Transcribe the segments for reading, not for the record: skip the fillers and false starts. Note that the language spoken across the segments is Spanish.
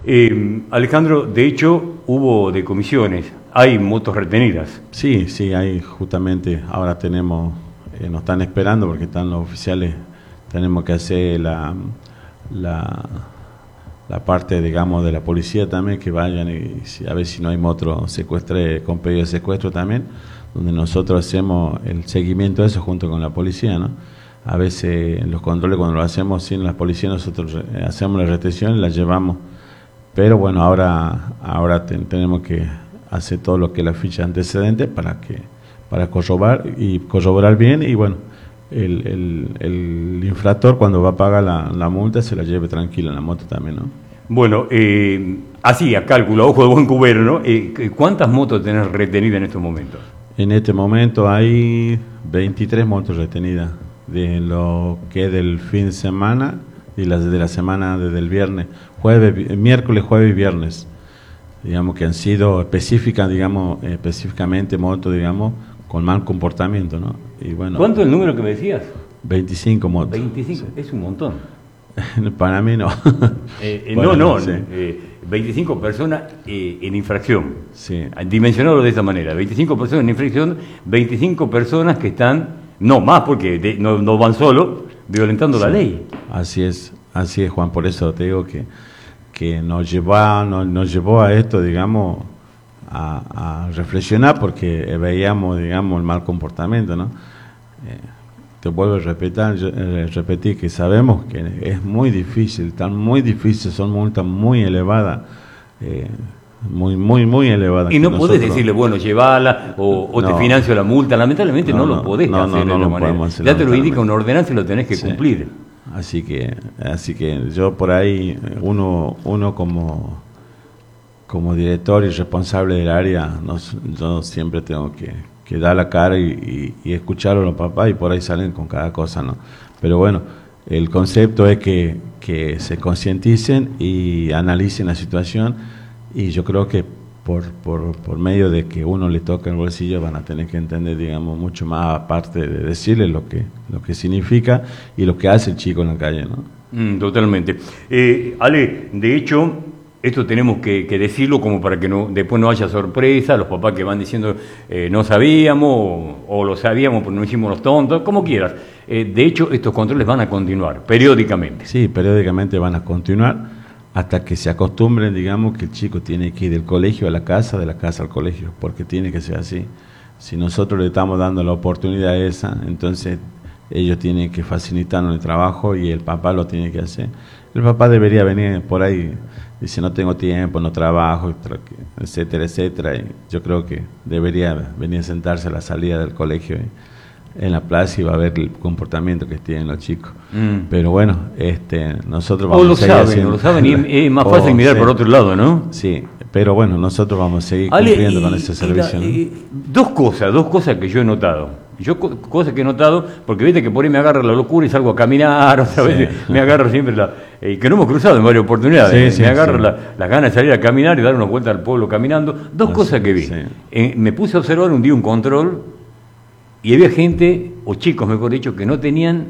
Alejandro, de hecho, hubo decomisiones, hay motos retenidas. Sí, sí, hay justamente, ahora tenemos, nos están esperando porque están los oficiales, tenemos que hacer la, la parte, digamos, de la policía también, que vayan y a ver si no hay moto secuestre, con pedido de secuestro también, donde nosotros hacemos el seguimiento de eso junto con la policía, ¿no? A veces los controles cuando lo hacemos sin la policía nosotros hacemos la retención y la llevamos, pero bueno, ahora tenemos que hacer todo lo que es la ficha antecedente para corroborar bien y bueno, el infractor cuando va a pagar la multa se la lleve tranquila en la moto también, ¿no? Bueno, así a cálculo, a ojo de buen cubero, ¿no? ¿Cuántas motos tenés retenidas en estos momentos? En este momento hay 23 motos retenidas de lo que es del fin de semana y las de la semana desde el viernes, miércoles, jueves y viernes, digamos que han sido específicamente motos, digamos, con mal comportamiento, ¿no? Y bueno, ¿cuánto es el número que me decías? 25 motos. 25, sí. Es un montón. Para mí no. No, sí. 25 personas en infracción. Sí. Dimensionarlo de esa manera, 25 personas en infracción, 25 personas que están, no más porque no van solos, violentando la ley. Así es, Juan, por eso te digo que nos llevó a esto, digamos, a reflexionar porque veíamos, digamos, el mal comportamiento, ¿no? Te vuelvo a repetir que sabemos que es muy difícil, son multas muy elevadas, muy elevadas. Y no podés decirle, bueno, llevala o te financio la multa, lamentablemente no lo podés hacer de esa manera. Ya te lo indica una ordenanza y lo tenés que cumplir. Así que yo por ahí, uno como director y responsable del área, yo siempre tengo que dar la cara y escuchar a los papás y por ahí salen con cada cosa, ¿no? Pero bueno, el concepto es que se concienticen y analicen la situación y yo creo que por medio de que uno le toca el bolsillo van a tener que entender, digamos, mucho más aparte de decirle lo que significa y lo que hace el chico en la calle, ¿no? Totalmente. Ale, de hecho, esto tenemos que decirlo como para que después no haya sorpresa, los papás que van diciendo no sabíamos o lo sabíamos pero no hicimos los tontos, como quieras. De hecho, estos controles van a continuar periódicamente. Sí, periódicamente van a continuar hasta que se acostumbren, digamos, que el chico tiene que ir del colegio a la casa, de la casa al colegio, porque tiene que ser así. Si nosotros le estamos dando la oportunidad esa, entonces ellos tienen que facilitarnos el trabajo y el papá lo tiene que hacer. El papá debería venir por ahí, dice no tengo tiempo, no trabajo, etcétera, etcétera. Y yo creo que debería venir a sentarse a la salida del colegio en la plaza y va a ver el comportamiento que tienen los chicos. Pero bueno, nosotros vamos a seguir haciendo. O lo saben y es más fácil mirar por otro lado, ¿no? Sí, pero bueno, nosotros vamos a seguir cumpliendo con ese servicio, ¿no? Dos cosas que yo he notado. Cosas que he notado, porque viste que por ahí me agarra la locura y salgo a caminar, otra vez me agarra siempre que no hemos cruzado en varias oportunidades, me agarra las ganas de salir a caminar y dar una vuelta al pueblo caminando. Dos cosas que vi. Me puse a observar un día un control y había gente, o chicos mejor dicho, que no tenían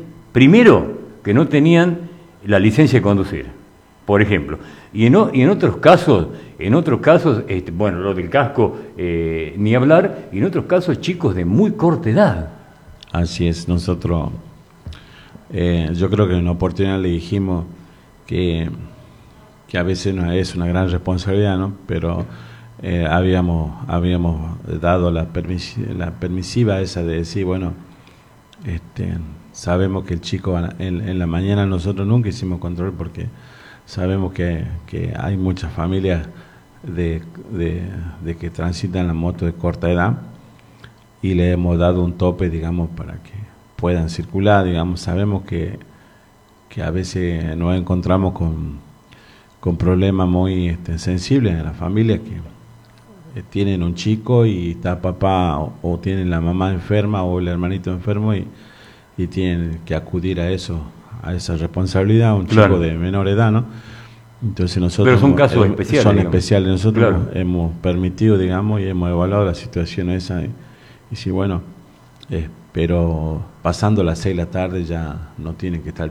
la licencia de conducir, por ejemplo. Y en otros casos, bueno, lo del casco, ni hablar, y en otros casos chicos de muy corta edad. Así es, nosotros, yo creo que en una oportunidad le dijimos que a veces no es una gran responsabilidad, ¿no? Pero habíamos dado la permisiva esa de decir, bueno, sabemos que el chico en la mañana nosotros nunca hicimos control porque sabemos que hay muchas familias de que transitan la moto de corta edad y le hemos dado un tope, digamos, para que puedan circular, digamos. Sabemos que a veces nos encontramos con problemas muy sensibles en la familia, que tienen un chico y está papá o tienen la mamá enferma o el hermanito enfermo y tienen que acudir a esa responsabilidad, un chico de menor edad, ¿no? Entonces nosotros... Pero son casos especiales. Son especiales. Nosotros hemos permitido, digamos, y hemos evaluado la situación esa. Y sí, bueno, pero pasando las 6 de la tarde ya no tiene que estar el chico.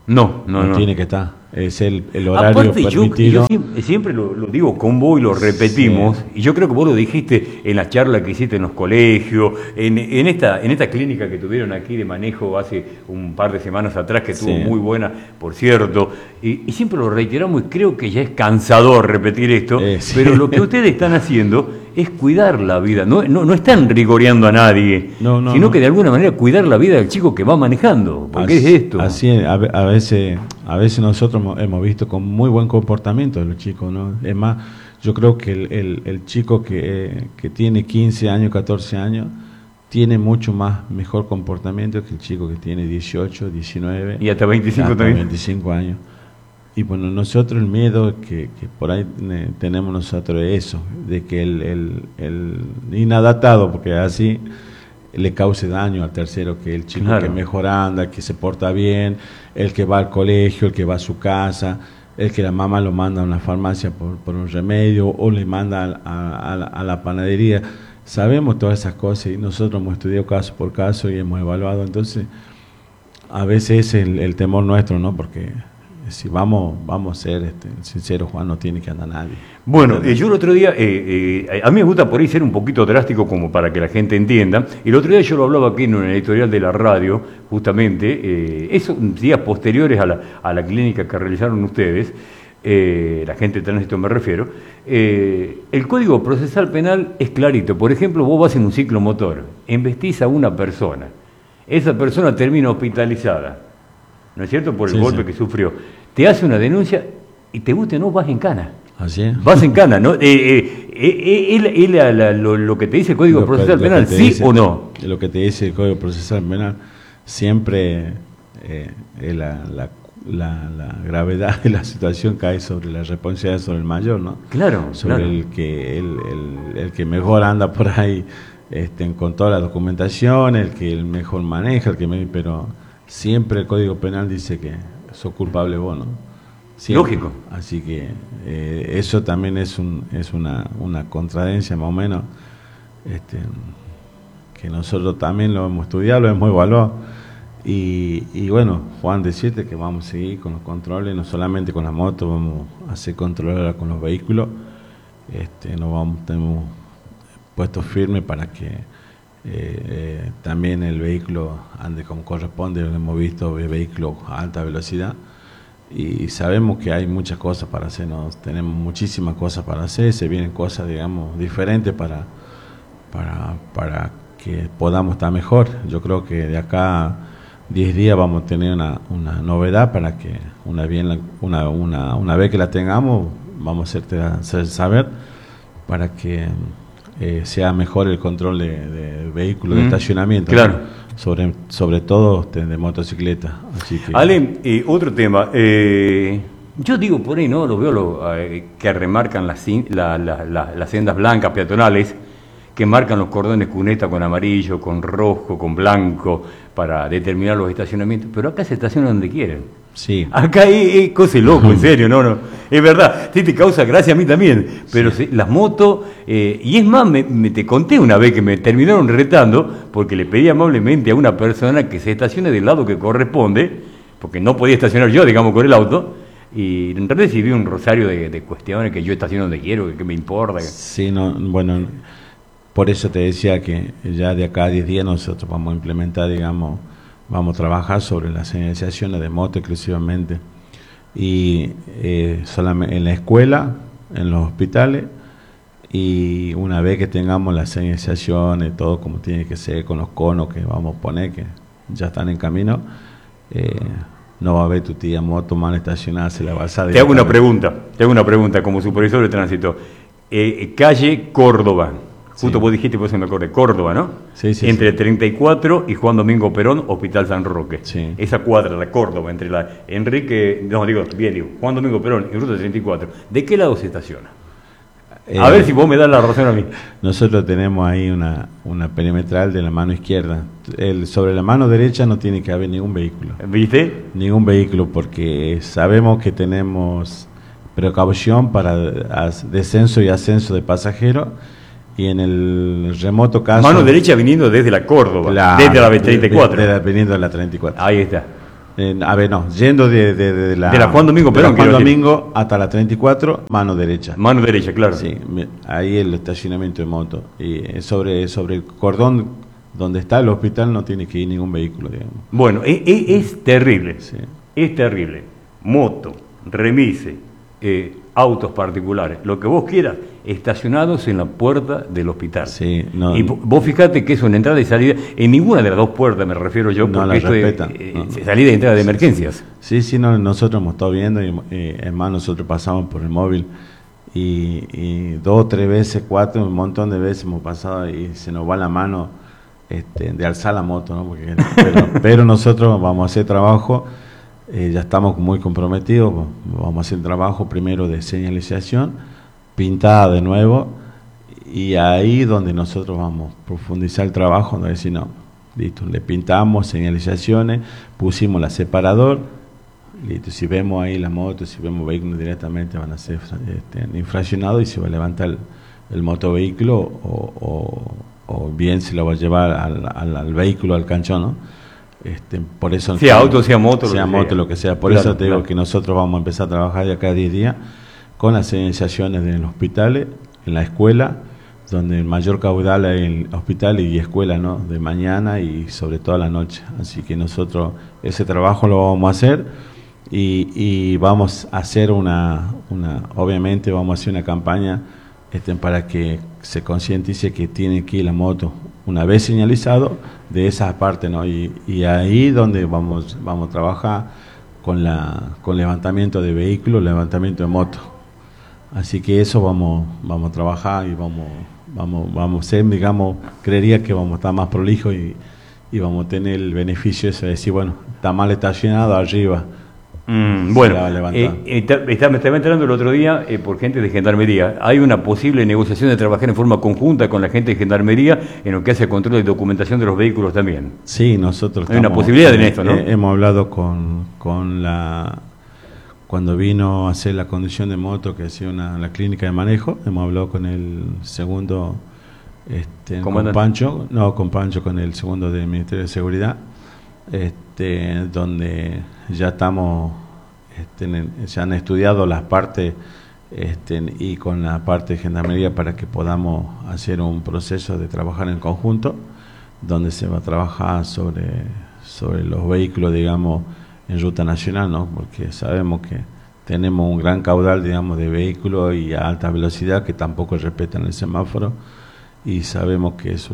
No tiene que estar. Es el horario aparte, permitido. Yo siempre lo digo con vos y lo repetimos, sí. Y yo creo que vos lo dijiste en la charla que hiciste en los colegios, en esta clínica que tuvieron aquí de manejo hace un par de semanas atrás, que estuvo muy buena, por cierto, y siempre lo reiteramos, y creo que ya es cansador repetir esto, pero lo que ustedes están haciendo es cuidar la vida, no están rigoreando a nadie, sino que de alguna manera cuidar la vida del chico que va manejando, porque es esto. Así es, a veces nosotros hemos visto con muy buen comportamiento de los chicos, ¿no? Es más, yo creo que el chico que tiene 15 años, 14 años, tiene mucho mejor comportamiento que el chico que tiene 18, 19 y hasta 25 también. 25 años. Y bueno, nosotros el miedo que por ahí tenemos nosotros es eso, de que el inadaptado, porque así le cause daño al tercero, que el chico que mejor anda, que se porta bien, el que va al colegio, el que va a su casa, el que la mamá lo manda a una farmacia por un remedio o le manda a la panadería. Sabemos todas esas cosas y nosotros hemos estudiado caso por caso y hemos evaluado. Entonces, a veces es el temor nuestro, ¿no? Porque si vamos a ser sinceros, Juan, no tiene que andar nadie. Bueno, yo el otro día, a mí me gusta por ahí ser un poquito drástico como para que la gente entienda, y el otro día yo lo hablaba aquí en un editorial de la radio, justamente, esos días posteriores a la clínica que realizaron ustedes, la gente de tránsito me refiero, el Código Procesal Penal es clarito. Por ejemplo, vos vas en un ciclomotor, embestís a una persona, esa persona termina hospitalizada, ¿no es cierto?, por el golpe que sufrió. Te hace una denuncia y te guste o no, vas en cana. Así es. Vas en cana, ¿no? Lo que te dice el Código Procesal Penal, ¿sí o no? Lo que te dice el Código Procesal Penal siempre es la gravedad de la situación cae sobre la responsabilidad sobre el mayor, ¿no? Claro. Sobre el que mejor anda por ahí con toda la documentación, el mejor maneja, pero siempre el Código Penal dice que sos culpable vos, ¿no? Siempre. Lógico. Así que eso también es una contradencia más o menos, que nosotros también lo hemos estudiado, lo hemos evaluado. Y bueno, Juan, decirte que vamos a seguir con los controles, no solamente con la moto, vamos a hacer controles con los vehículos. Tenemos puestos firmes para que también el vehículo ande como corresponde. Hemos visto vehículos a alta velocidad y sabemos que hay muchas cosas para hacer, tenemos muchísimas cosas para hacer, se vienen cosas, digamos, diferentes para que podamos estar mejor. Yo creo que de acá a 10 días vamos a tener una novedad para que una vez que la tengamos vamos a hacer saber para que sea mejor el control de vehículos de estacionamiento. Claro. ¿No? Sobre todo de motocicletas. Así que, Ale, otro tema. Yo digo por ahí, ¿no? Los veo que remarcan las sendas blancas peatonales, que marcan los cordones cuneta con amarillo, con rojo, con blanco, para determinar los estacionamientos. Pero acá se estaciona donde quieren. Sí. Acá es cosa loco, en serio, no, es verdad, sí te causa gracia a mí también, pero sí, las motos, y es más, te conté una vez que me terminaron retando, porque le pedí amablemente a una persona que se estacione del lado que corresponde, porque no podía estacionar yo, digamos, con el auto, y recibí un rosario de cuestiones, que yo estaciono donde quiero, que me importa. Sí, bueno, por eso te decía que ya de acá a 10 días nosotros vamos a implementar, digamos, vamos a trabajar sobre las señalizaciones de moto exclusivamente y solamente en la escuela, en los hospitales, y una vez que tengamos las señalizaciones, todo como tiene que ser, con los conos que vamos a poner, que ya están en camino, no va a haber tu tía moto mal estacionada, se la vas a... Te hago una pregunta como supervisor de tránsito. Calle Córdoba. Justo vos dijiste, por eso me acordé, Córdoba, ¿no? Sí. Entre 34 y Juan Domingo Perón, Hospital San Roque. Sí. Esa cuadra, la Córdoba, entre la Juan Domingo Perón y Ruta 34. ¿De qué lado se estaciona? A ver si vos me das la razón a mí. Nosotros tenemos ahí una perimetral de la mano izquierda. Sobre la mano derecha no tiene que haber ningún vehículo. ¿Viste? Ningún vehículo, porque sabemos que tenemos precaución para descenso y ascenso de pasajeros. Y en el remoto caso... Mano derecha viniendo desde la Córdoba, desde la 34. Viniendo de la 34. Ahí está. A ver, no, yendo de la Juan Domingo Perón, Juan Domingo hasta la 34, mano derecha. Mano derecha, claro. Sí, ahí el estacionamiento de moto. Y sobre el cordón donde está el hospital no tiene que ir ningún vehículo, digamos. Bueno, es terrible. Sí. Es terrible. Moto, remise, autos particulares, lo que vos quieras, estacionados en la puerta del hospital. Sí, no, y vos fijate que es una entrada y salida, en ninguna de las dos puertas me refiero yo, porque esto es salida y entrada de emergencias. Sí, no, nosotros hemos estado viendo, y es más, nosotros pasamos por el móvil, y 2, 3 veces, 4, un montón de veces hemos pasado y se nos va la mano de alzar la moto, ¿no? Pero nosotros vamos a hacer trabajo. Ya estamos muy comprometidos, vamos a hacer trabajo primero de señalización, pintada de nuevo, y ahí donde nosotros vamos a profundizar el trabajo, donde decir, no, listo, le pintamos señalizaciones, pusimos la separador, listo, si vemos ahí la moto, si vemos vehículos directamente van a ser infraccionados y se va a levantar el motovehículo o bien se lo va a llevar al vehículo, al canchón, ¿no? Por eso sea auto, sea moto, lo que sea. Por eso te digo que nosotros vamos a empezar a trabajar de acá a 10 días con las señalizaciones en los hospitales, en la escuela, donde el mayor caudal hay en hospitales y escuelas, ¿no? De mañana y sobre todo a la noche. Así que nosotros ese trabajo lo vamos a hacer y vamos a hacer obviamente vamos a hacer una campaña para que se concientice que tiene que ir la moto una vez señalizado de esa parte, ¿no? Y ahí donde vamos a trabajar con levantamiento de vehículos, levantamiento de motos. Así que eso vamos a trabajar y vamos a ser, digamos, creería que vamos a estar más prolijos y vamos a tener el beneficio eso de decir, bueno, está mal estacionado arriba. Bueno, me estaba enterando el otro día por gente de Gendarmería. Hay una posible negociación de trabajar en forma conjunta con la gente de Gendarmería en lo que hace control y documentación de los vehículos también. Sí, nosotros hay una posibilidad en esto, ¿no? Hemos hablado cuando vino a hacer la conducción de moto que hacía la clínica de manejo, hemos hablado con el segundo, con Pancho, con el segundo del Ministerio de Seguridad, donde ya estamos, se han estudiado las partes y con la parte de Gendarmería para que podamos hacer un proceso de trabajar en conjunto, donde se va a trabajar sobre los vehículos, digamos, en ruta nacional, ¿no? Porque sabemos que tenemos un gran caudal, digamos, de vehículos y a alta velocidad que tampoco respetan el semáforo, y sabemos que es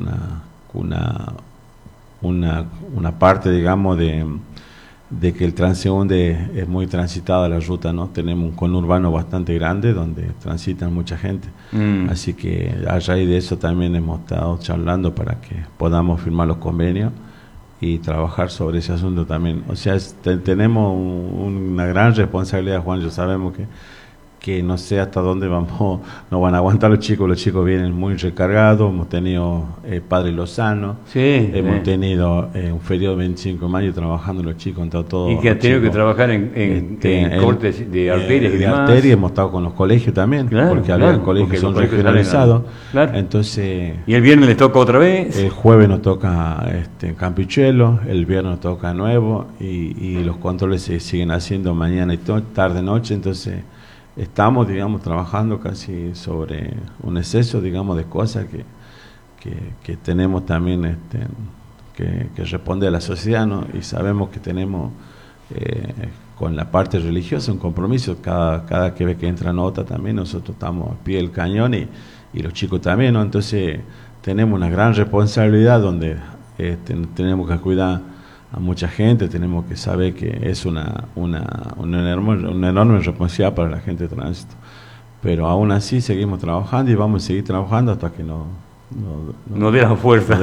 una parte, digamos, de que el transeúnte es muy transitado a la ruta, ¿no? Tenemos un conurbano bastante grande donde transitan mucha gente. Así que a raíz de eso también hemos estado charlando para que podamos firmar los convenios y trabajar sobre ese asunto también. O sea, tenemos una gran responsabilidad, Juan. Yo sabemos que no sé hasta dónde nos van a aguantar los chicos vienen muy recargados, hemos tenido Padre Lozano, hemos tenido un feriado 25 de mayo trabajando los chicos, todo. Y que han tenido que trabajar en cortes de arterias y demás. Hemos estado con los colegios también, porque había colegios que son regionalizados. Entonces, ¿y el viernes les toca otra vez? El jueves nos toca en Campichuelo, el viernes nos toca nuevo, y los controles se siguen haciendo mañana y tarde, noche, entonces estamos, digamos, trabajando casi sobre un exceso, digamos, de cosas que tenemos también que responde a la sociedad, ¿no? Y sabemos que tenemos con la parte religiosa un compromiso. Cada que ve que entra nota también nosotros estamos al pie del cañón y los chicos también, ¿no? Entonces tenemos una gran responsabilidad donde tenemos que cuidar a mucha gente, tenemos que saber que es una enorme responsabilidad para la gente de tránsito, pero aún así seguimos trabajando y vamos a seguir trabajando hasta que no dé la fuerza,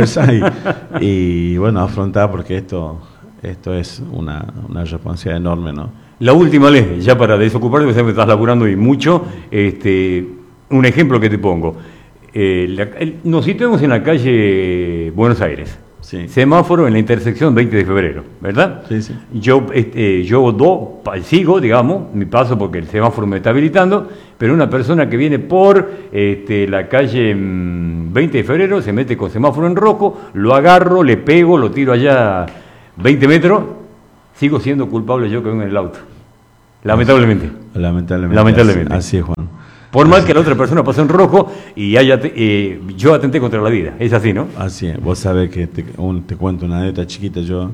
y bueno, afrontar, porque esto es una responsabilidad enorme, ¿no? La última ley, ya para desocuparte, porque sabes que estás laburando y mucho, un ejemplo que te pongo, nos situamos en la calle Buenos Aires. Sí. Semáforo en la intersección 20 de febrero, ¿verdad? Sí, sí. Yo sigo, digamos, mi paso porque el semáforo me está habilitando, pero una persona que viene por la calle 20 de febrero se mete con semáforo en rojo, lo agarro, le pego, lo tiro allá 20 metros sigo siendo culpable yo que vengo en el auto. Lamentablemente. Lamentablemente. Así es, Juan. Por más que la otra persona pasó en rojo y yo atenté contra la vida. Es así, ¿no? Así es. Vos sabés que te cuento una anécdota chiquita. Yo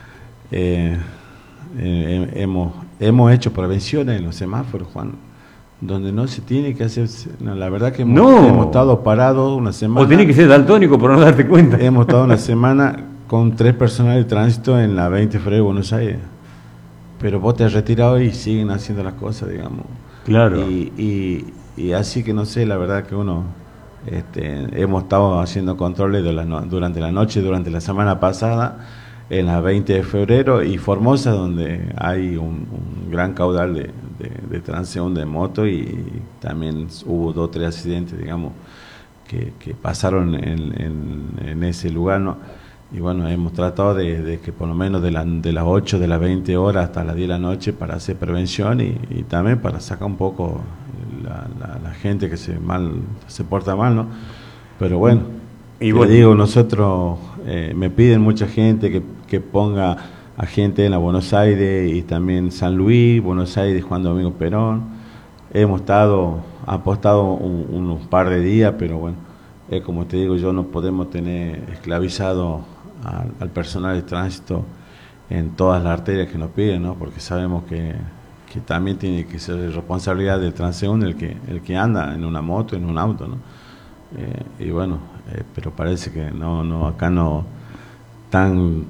hemos hecho prevenciones en los semáforos, Juan, donde no se tiene que hacer. No, la verdad que hemos estado parados una semana. O tiene que ser daltónico por no darte cuenta. Hemos estado una semana con 3 personas de tránsito en la 20 de febrero de Buenos Aires. Pero vos te has retirado y siguen haciendo las cosas, digamos. Claro. Y así que no sé, la verdad que hemos estado haciendo controles durante la noche, durante la semana pasada, en la 20 de febrero y Formosa, donde hay un gran caudal de transeúnte de moto, y también hubo 2 o 3 accidentes, digamos, que pasaron en ese lugar, ¿no? Y bueno, hemos tratado de que por lo menos de las 8, de las 20 horas hasta las 10 de la noche para hacer prevención y también para sacar un poco la gente que se porta mal, ¿no? Pero bueno, y digo, nosotros, me piden mucha gente que ponga a gente en la Buenos Aires y también San Luis, Buenos Aires, Juan Domingo Perón. Hemos apostado unos par de días, pero bueno, como te digo, no podemos tener esclavizado al personal de tránsito en todas las arterias que nos piden, ¿no? Porque sabemos que también tiene que ser responsabilidad del transeúnte el que anda en una moto, en un auto, ¿no? Y bueno, pero parece que acá no tan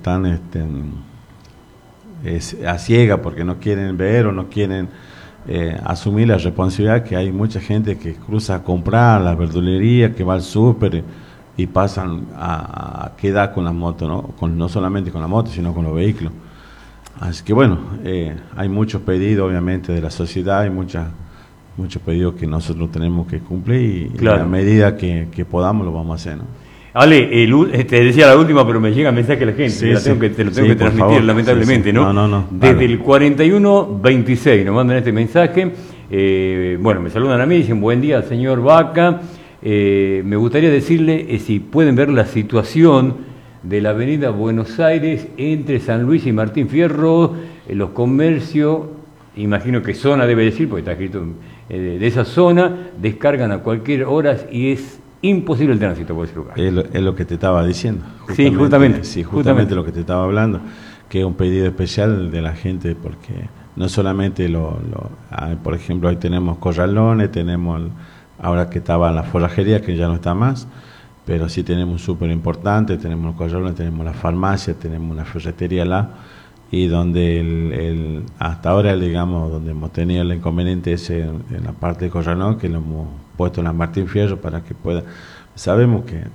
a ciega, porque no quieren ver o no quieren asumir la responsabilidad que hay mucha gente que cruza a comprar a la verdulería, que va al súper y pasan a quedar con las motos, ¿no? No solamente con la moto, sino con los vehículos. Así que bueno, hay muchos pedidos obviamente de la sociedad, hay muchos pedidos que nosotros tenemos que cumplir y a medida que podamos lo vamos a hacer, ¿no? Ale, te decía la última, pero me llega el mensaje de la gente, te lo tengo que transmitir, favor, lamentablemente, ¿no? No. Desde el 4126 nos mandan este mensaje, bueno, me saludan a mí, dicen buen día, señor Vaca, me gustaría decirle si pueden ver la situación de la avenida Buenos Aires entre San Luis y Martín Fierro, los comercios, imagino que zona debe decir, porque está escrito de esa zona, descargan a cualquier hora y es imposible el tránsito por ese lugar. Es lo que te estaba diciendo. Justamente lo que te estaba hablando, que es un pedido especial de la gente, porque no solamente por ejemplo, hoy tenemos corralones, ahora que estaba la forrajería, que ya no está más, pero sí tenemos súper importante, tenemos los corralones, tenemos la farmacia, tenemos una ferretería y donde hasta ahora, digamos, donde hemos tenido el inconveniente ese en la parte de corralón, que lo hemos puesto en la Martín Fierro para que pueda. Sabemos que,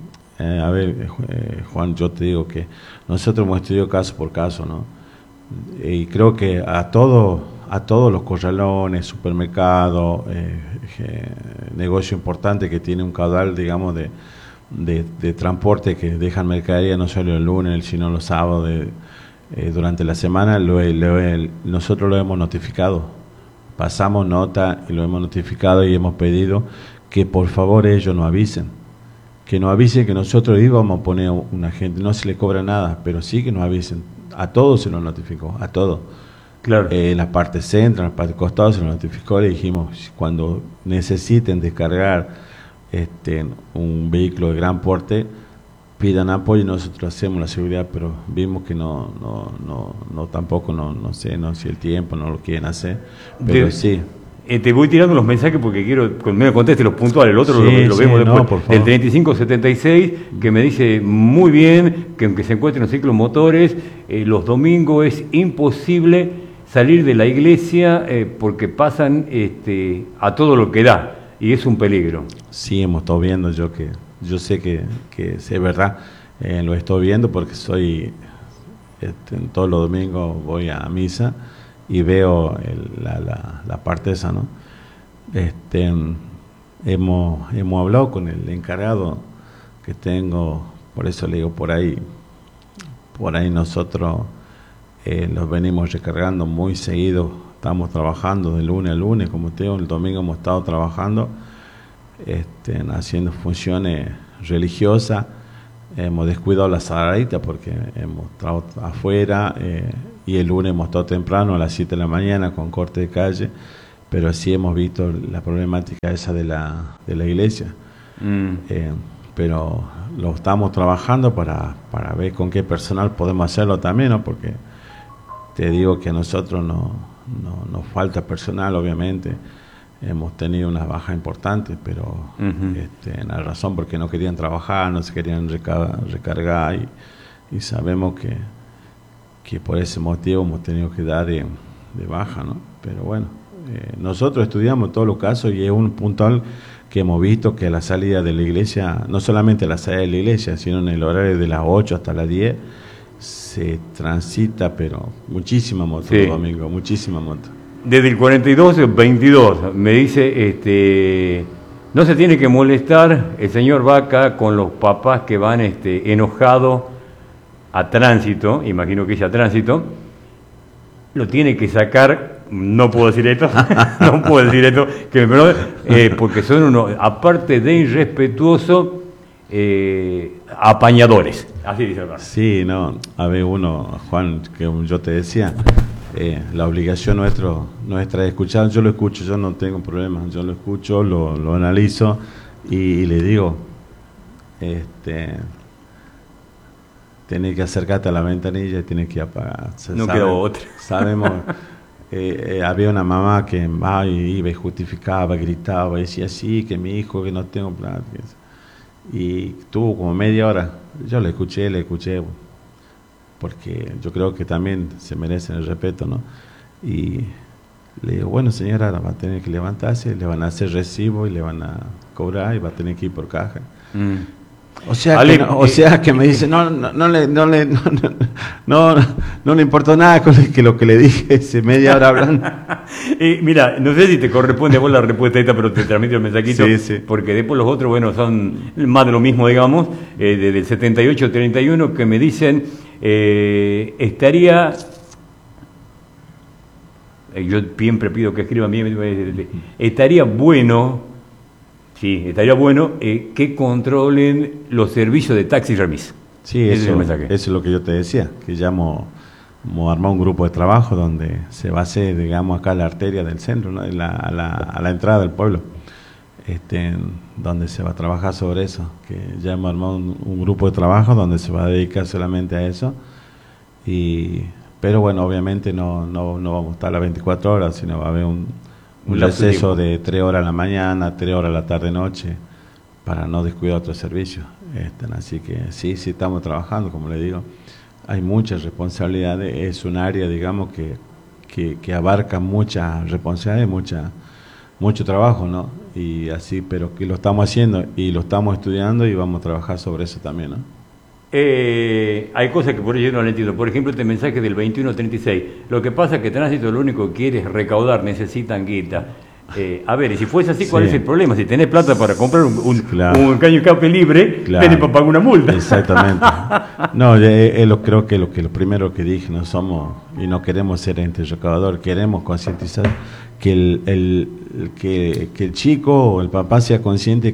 Juan, yo te digo que nosotros hemos estudiado caso por caso, ¿no? Y creo que a todos los corralones, supermercados, negocio importante que tiene un caudal, digamos, de transporte, que dejan mercadería no solo el lunes, sino los sábados, durante la semana, nosotros lo hemos notificado. Pasamos nota y lo hemos notificado y hemos pedido que por favor ellos nos avisen. Que nos avisen que nosotros íbamos a poner una gente, no se le cobra nada, pero sí que nos avisen. A todos se nos notificó, a todos. Claro. En la parte central, en la parte costado se nos notificó, le dijimos, cuando necesiten descargar un vehículo de gran porte, pidan apoyo y nosotros hacemos la seguridad, pero vimos que tampoco, no sé si el tiempo no lo quieren hacer, pero sí. Te voy tirando los mensajes porque quiero que me conteste los puntuales, el otro lo vemos después. No, por favor. El 3576, que me dice muy bien que aunque se encuentren los ciclomotores, los domingos es imposible salir de la iglesia porque pasan a todo lo que da y es un peligro. Sí, hemos estado viendo, yo sé que es verdad, lo estoy viendo porque todos los domingos voy a misa y veo la parte esa, ¿no? Hemos hablado con el encargado que tengo, por eso le digo, por ahí nosotros los venimos recargando muy seguido, estamos trabajando de lunes a lunes, como te digo, el domingo hemos estado trabajando, haciendo funciones religiosas, hemos descuidado la sagradita porque hemos estado afuera y el lunes hemos estado temprano a las 7 de la mañana con corte de calle, pero sí hemos visto la problemática esa de la iglesia. Pero lo estamos trabajando para ver con qué personal podemos hacerlo también, ¿no? Porque te digo que a nosotros nos falta personal, obviamente. Hemos tenido unas bajas importantes, pero la razón porque no querían trabajar, no se querían recargar y sabemos que por ese motivo hemos tenido que dar de baja, ¿no? Pero bueno, nosotros estudiamos todos los casos y es un puntual que hemos visto que a la salida de la iglesia, no solamente a la salida de la iglesia, sino en el horario de las 8 hasta las 10, se transita, pero muchísima moto, sí. Domingo, muchísima moto. Desde el 42-22 me dice, no se tiene que molestar el señor Vaca con los papás que van enojados a tránsito, imagino que es a tránsito, lo tiene que sacar, no puedo decir esto, no puedo decir esto, que me perdone, porque son unos, aparte de irrespetuosos, apañadores, así dice el Vaca. Sí, no, a ver uno, Juan, que yo te decía, la obligación nuestra es escuchar. Yo lo escucho, yo no tengo problema, yo lo escucho, lo analizo y le digo, tenés que acercarte a la ventanilla y tienes que apagar. No quedó otra. Sabemos, había una mamá que iba y justificaba, gritaba, y decía sí, que mi hijo, que no tengo plata. Y tuvo como media hora, yo le escuché, porque yo creo que también se merecen el respeto, ¿no? Y le digo, bueno señora, va a tener que levantarse, le van a hacer recibo y le van a cobrar y va a tener que ir por caja. O sea que me dice, no le importó nada con lo que le dije ese media hora hablando. Mira, no sé si te corresponde a vos la respuesta esta, pero te transmito el mensajito, sí. Porque después los otros, bueno, son más de lo mismo, digamos, desde el 78-31 que me dicen, yo siempre pido que escriban bien, estaría bueno que controlen los servicios de taxi remis. Sí, eso es lo que yo te decía, que ya hemos armado un grupo de trabajo donde se va a hacer, digamos, acá la arteria del centro, ¿no? a la entrada del pueblo, donde se va a trabajar sobre eso, que ya hemos armado un grupo de trabajo donde se va a dedicar solamente a eso, pero bueno, obviamente no vamos a estar las 24 horas, sino va a haber un receso de 3 horas a la mañana, 3 horas a la tarde-noche, para no descuidar otros servicios. Así que sí, estamos trabajando, como le digo. Hay muchas responsabilidades, es un área, digamos, que abarca muchas responsabilidades, mucho trabajo, ¿no? Y así, pero que lo estamos haciendo y lo estamos estudiando y vamos a trabajar sobre eso también, ¿no? Hay cosas que por ello no lo entiendo. Por ejemplo, este mensaje del 21-36. Lo que pasa es que Tránsito lo único que quiere es recaudar, necesitan guita. A ver, y si fuese así, ¿cuál es el problema? Si tenés plata para comprar un caño de escape libre, tenés para pagar una multa. Exactamente. No, creo que lo primero que dije, no somos y no queremos ser ente recaudador, queremos concientizar que el chico o el papá sea consciente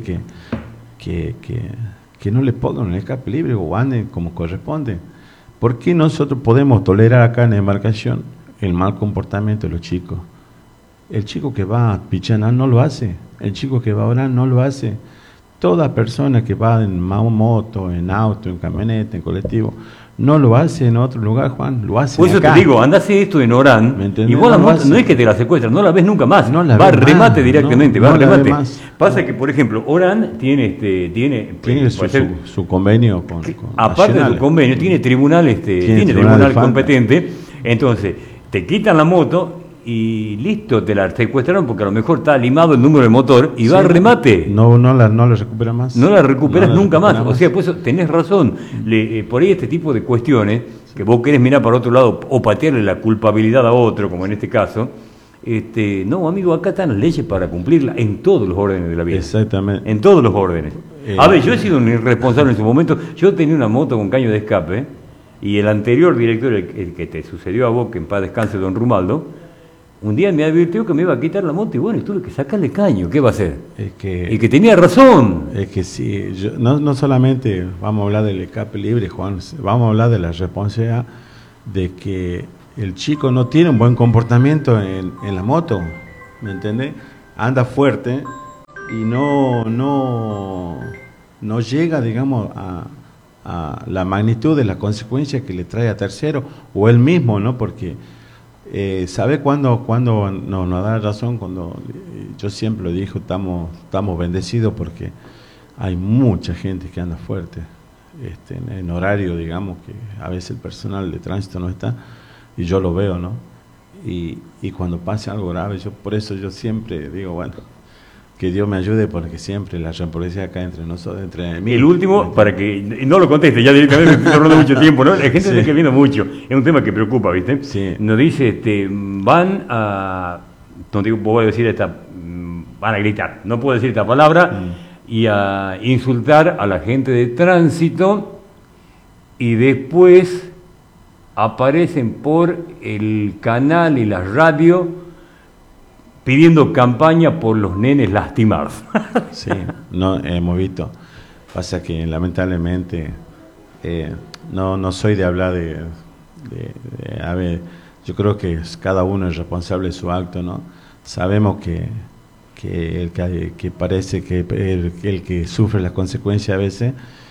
que no le pongan un escape libre o anden como corresponde. ¿Por qué nosotros podemos tolerar acá en la embarcación el mal comportamiento de los chicos? El chico que va a Pichaná no lo hace, el chico que va a orar no lo hace. Toda persona que va en moto, en auto, en camioneta, en colectivo, no lo hace en otro lugar, Juan, lo hace por eso acá. Te digo, andás esto en Orán, y vos la moto no es que te la secuestran, no la ves nunca más, va a remate directamente, va a remate. Pasa que, por ejemplo, Orán tiene su convenio con aparte nacionales. De su convenio, tiene tribunal, tribunal competente, entonces te quitan la moto y listo, te la secuestraron porque a lo mejor está limado el número del motor y va al remate. No la recuperas más. No la recuperas nunca más. O sea, pues tenés razón. Por ahí este tipo de cuestiones, que vos querés mirar para otro lado o patearle la culpabilidad a otro, como en este caso, no, amigo, acá están las leyes para cumplirla en todos los órdenes de la vida. Exactamente. En todos los órdenes. A ver, yo he sido un irresponsable en su momento. Yo tenía una moto con caño de escape y el anterior director, el que te sucedió a vos, que en paz descanse, don Rumaldo, un día me advirtió que me iba a quitar la moto y bueno, tuve que sacarle caño, ¿qué va a hacer? Y que tenía razón. Es que sí, no solamente vamos a hablar del escape libre, Juan, vamos a hablar de la responsabilidad de que el chico no tiene un buen comportamiento en la moto, ¿me entiendes? Anda fuerte y no llega, digamos, a la magnitud de las consecuencias que le trae a tercero o él mismo, ¿no? Porque ¿sabe cuándo nos da razón? Cuando yo siempre lo digo, estamos bendecidos porque hay mucha gente que anda fuerte en horario, digamos, que a veces el personal de tránsito no está, y yo lo veo, ¿no? Y cuando pase algo grave, por eso yo siempre digo, bueno, que Dios me ayude, porque siempre la responsabilidad acá entre nosotros, entre mí. El último, para que no lo conteste, ya directamente estoy hablando mucho tiempo, ¿no? La gente se está viendo mucho, es un tema que preocupa, ¿viste? Sí. Nos dice, van a, no te puedo decir van a gritar, no puedo decir esta palabra, y a insultar a la gente de tránsito, y después aparecen por el canal y la radio pidiendo campaña por los nenes lastimados. Sí, no hemos visto. Pasa que lamentablemente no soy de hablar a ver, yo creo que cada uno es responsable de su acto, ¿no? Sabemos que parece que el que sufre las consecuencias a veces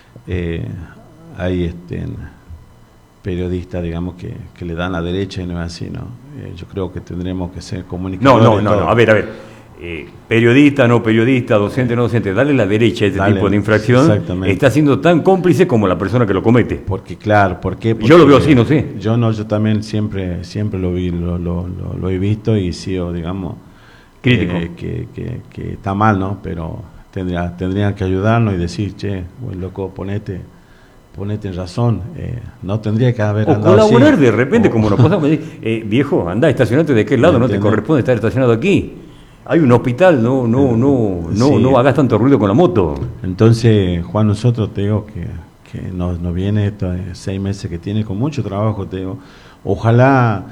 hay periodistas, digamos, que le dan la derecha y no es así, ¿no? Yo creo que tendremos que ser comunicadores. No, a ver. Periodista, no periodista, docente, no docente, darle la derecha a este tipo de infracción está siendo tan cómplice como la persona que lo comete. Porque, claro, ¿por qué? Porque yo lo veo así, no sé. Yo también siempre lo vi, lo he visto y sigo, digamos, crítico. Que está mal, ¿no? Pero tendrían que ayudarnos y decir, che, buen loco, ponete en razón, no tendría que haber andado colaborar así. De repente, como nos pasamos, viejo, andá, estacionate de qué lado, no te corresponde estar estacionado aquí. Hay un hospital, no hagas tanto ruido con la moto. Entonces, Juan, nosotros te digo que nos viene estos 6 meses que tiene con mucho trabajo, te digo, ojalá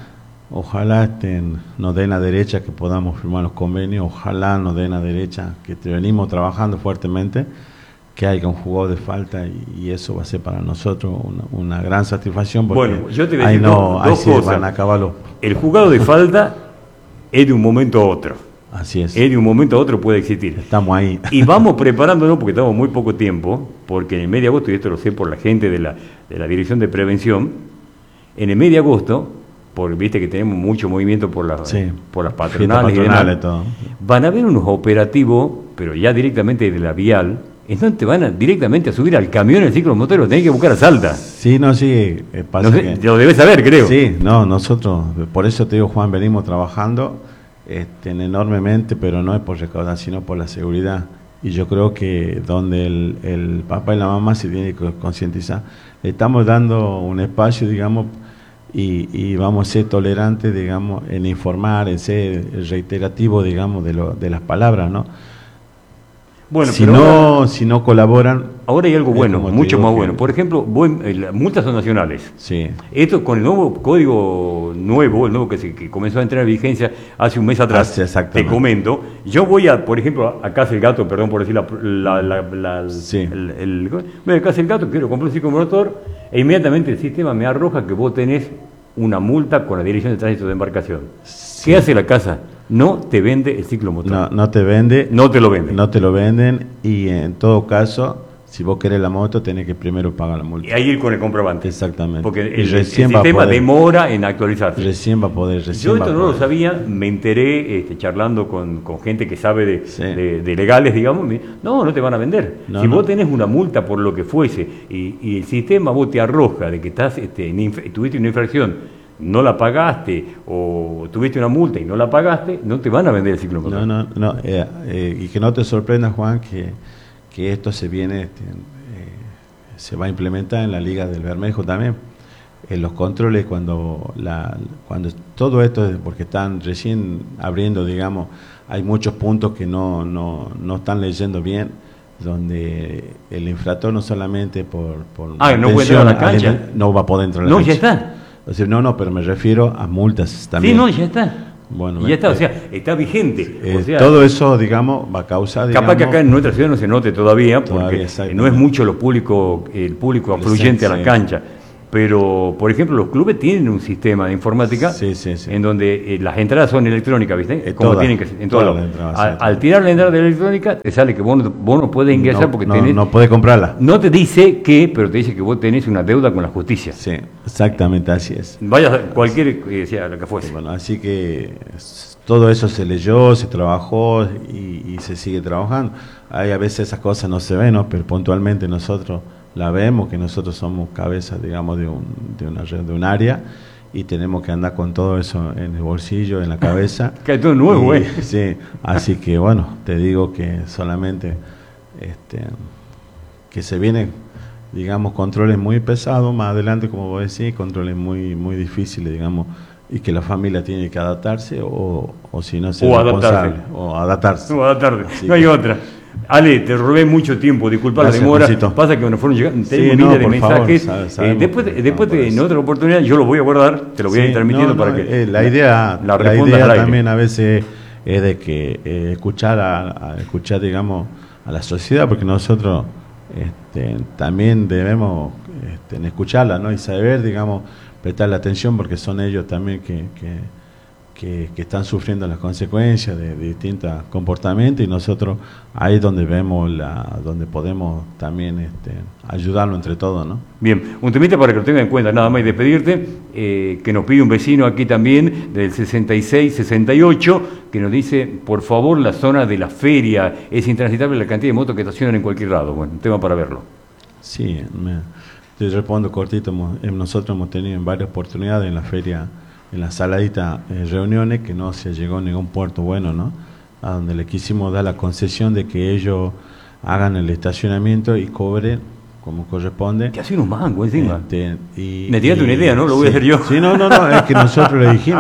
nos den la derecha que podamos firmar los convenios, ojalá nos den la derecha que venimos trabajando fuertemente, que haya un jugador de falta y eso va a ser para nosotros una gran satisfacción, porque bueno, yo te voy a decir dos cosas. Van a acabarlo. El jugado de falta es de un momento a otro. Así es. De un momento a otro puede existir. Estamos ahí. Y vamos preparándonos porque estamos muy poco tiempo, porque en el mes de agosto, y esto lo sé por la gente de la Dirección de Prevención, en el mes de agosto, porque viste que tenemos mucho movimiento por las patronales y demás, todo. Van a haber unos operativos, pero ya directamente de la vial, entonces te van directamente a subir al camión el ciclomotero, tenés que buscar a Salta. Sí, pasa no sé, que lo debes saber, creo. Sí, nosotros, por eso te digo, Juan, venimos trabajando enormemente, pero no es por recaudar, sino por la seguridad. Y yo creo que donde el papá y la mamá se tienen que concientizar, le estamos dando un espacio, digamos, y vamos a ser tolerantes, digamos, en informar, en ser reiterativo, digamos, de las palabras, ¿no? Bueno, si no colaboran. Ahora hay algo bueno, mucho más bueno. Por ejemplo, las multas son nacionales. Sí. Esto con el nuevo código el nuevo que comenzó a entrar en vigencia hace un mes atrás. Te comento. Yo voy por ejemplo, a Casa el Gato, perdón por decir voy a Casa el Gato, quiero comprar un ciclomotor, e inmediatamente el sistema me arroja que vos tenés una multa con la Dirección de Tránsito de Embarcación. Sí. ¿Qué hace la casa? No te vende el ciclomotor. No te vende. No te lo venden. No te lo venden, y en todo caso, si vos querés la moto, tenés que primero pagar la multa. Y ahí ir con el comprobante. Exactamente. Porque el sistema demora en actualizarse. Recién va a poder. Yo esto no lo sabía, me enteré charlando con gente que sabe de legales, digamos. No te van a vender. Si vos tenés una multa por lo que fuese y el sistema vos te arroja de que estás tuviste una infracción, no la pagaste, o tuviste una multa y no la pagaste, no te van a vender el ciclomotor. No, y que no te sorprenda, Juan, que esto se viene, se va a implementar en la Liga del Bermejo también. En los controles, cuando todo esto, porque están recién abriendo, digamos, hay muchos puntos que no están leyendo bien, donde el infractor no solamente por no puede entrar a la cancha, no va a poder entrar a la cancha. Ya está. O sea, pero me refiero a multas también. Sí, ya está. Bueno, y ya está, o sea, está vigente. O sea, todo eso, digamos, va a causar... Capaz que acá en nuestra ciudad no se note todavía, porque no es mucho el público afluyente a la cancha. Pero, por ejemplo, los clubes tienen un sistema de informática en donde las entradas son electrónicas, ¿viste? Como tienen que ser. En todo al tirar la entrada de electrónica, te sale que vos no podés ingresar porque tenés... No podés comprarla. No te dice pero te dice que vos tenés una deuda con la justicia. Sí, exactamente, así es. Vaya sea lo que fuese. Bueno, así que todo eso se leyó, se trabajó y se sigue trabajando. Hay a veces esas cosas no se ven, ¿no? Pero puntualmente nosotros la vemos, que nosotros somos cabezas, digamos, de una red, de un área, y tenemos que andar con todo eso en el bolsillo, en la cabeza. Que es todo nuevo, güey. Sí, así que bueno, te digo que solamente que se vienen, digamos, controles muy pesados, más adelante, como vos decís, controles muy, muy difíciles, digamos, y que la familia tiene que adaptarse o si no ser responsable. O adaptarse. No hay otra. Ale, te robé mucho tiempo, disculpa la demora. Juancito. Pasa que nos fueron llegando miles de mensajes. Después en otra oportunidad yo lo voy a guardar, te lo voy a ir transmitiendo para que la idea también a veces es de que escuchar, digamos, a la sociedad, porque nosotros también debemos escucharla, ¿no? Y saber, digamos, prestarle atención, porque son ellos también que están sufriendo las consecuencias de distintos comportamientos, y nosotros ahí es donde vemos donde podemos también ayudarlo entre todos, ¿no? Bien, un temita para que lo tengan en cuenta, nada más, y despedirte, que nos pide un vecino aquí también del 66-68, que nos dice, por favor, la zona de la feria es intransitable la cantidad de motos que estacionan en cualquier lado. Bueno, un tema para verlo. Sí, te respondo cortito. Nosotros hemos tenido en varias oportunidades en la feria, en las saladitas reuniones, que no se llegó a ningún puerto bueno, ¿no? A donde le quisimos dar la concesión de que ellos hagan el estacionamiento y cobren como corresponde. Que hace unos mangos encima. Me tiraste una idea, ¿no? Lo voy a hacer yo. Sí, no, es que nosotros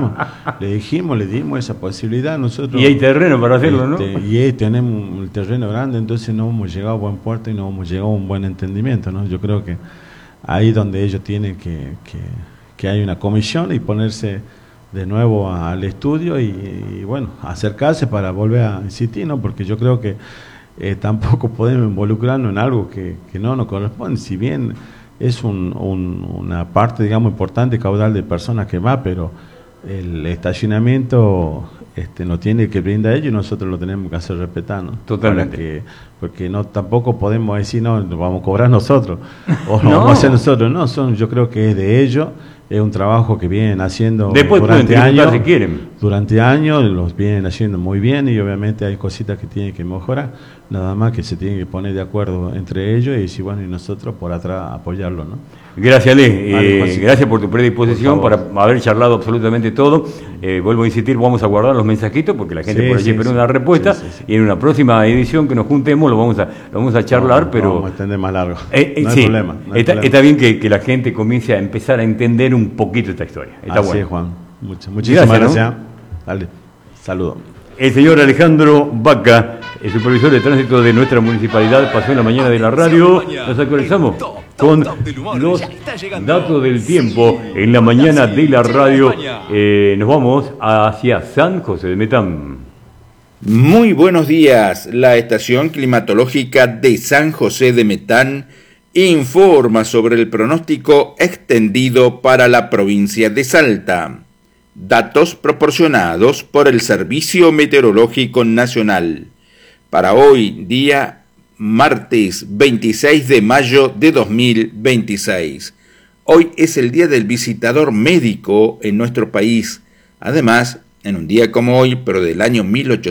le dimos esa posibilidad. Nosotros, y hay terreno para hacerlo, ¿no? Y tenemos un terreno grande, entonces no hemos llegado a buen puerto y no hemos llegado a un buen entendimiento, ¿no? Yo creo que ahí es donde ellos tienen que hay una comisión y ponerse de nuevo al estudio y bueno, acercarse para volver a insistir, ¿no? Porque yo creo que tampoco podemos involucrarnos en algo que no nos corresponde, si bien es una parte, digamos, importante caudal de personas que va, pero el estacionamiento no tiene que brindar ellos y nosotros lo tenemos que hacer respetar, ¿no? Totalmente. Porque no tampoco podemos decir, no, lo vamos a cobrar nosotros o no vamos a hacer nosotros, no, yo creo que es de ellos. Es un trabajo que vienen haciendo durante años, si quieren. Durante años los vienen haciendo muy bien, y obviamente hay cositas que tienen que mejorar, nada más que se tienen que poner de acuerdo entre ellos y nosotros por atrás apoyarlo, ¿no? Gracias, Ale. Gracias por tu predisposición para haber charlado absolutamente todo. Vuelvo a insistir, vamos a guardar los mensajitos porque la gente por allí espera una respuesta, y en una próxima edición que nos juntemos lo vamos a charlar, pero vamos a extender más largo. No hay problema. Está bien que la gente comience a empezar a entender un poquito esta historia. Está así bueno. Es, Juan. Muchísimas gracias. ¿No? Dale, saludos. El señor Alejandro Vaca, el supervisor de tránsito de nuestra municipalidad, pasó en la mañana de la radio. Nos actualizamos con los datos del tiempo en la mañana de la radio. Nos vamos hacia San José de Metán. Muy buenos días. La estación climatológica de San José de Metán informa sobre el pronóstico extendido para la provincia de Salta. Datos proporcionados por el Servicio Meteorológico Nacional. Para hoy, día martes 26 de mayo de 2026. Hoy es el Día del Visitador Médico en nuestro país. Además, en un día como hoy, pero del año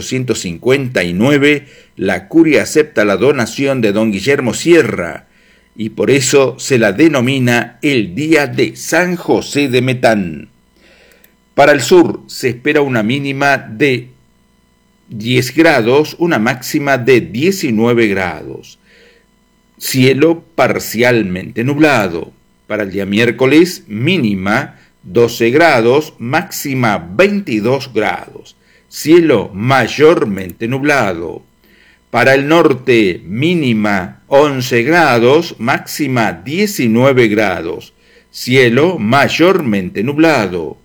1859, la Curia acepta la donación de don Guillermo Sierra, y por eso se la denomina el Día de San José de Metán. Para el sur se espera una mínima de 10 grados, una máxima de 19 grados. Cielo parcialmente nublado. Para el día miércoles, mínima 12 grados, máxima 22 grados. Cielo mayormente nublado. Para el norte, mínima 11 grados, máxima 19 grados. Cielo mayormente nublado.